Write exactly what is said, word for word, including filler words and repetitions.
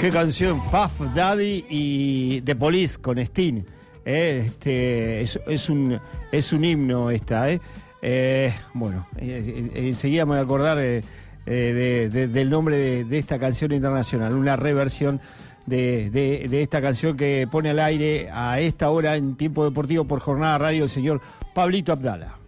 Qué canción, Puff Daddy y The Police con Sting. Eh, este, es, es, un, es un himno esta. Eh. Eh, bueno, eh, eh, enseguida me voy a acordar eh, eh, de, de, del nombre de, de esta canción internacional, una reversión de, de, de esta canción que pone al aire a esta hora en Tiempo Deportivo por Jornada Radio el señor Pablito Abdala.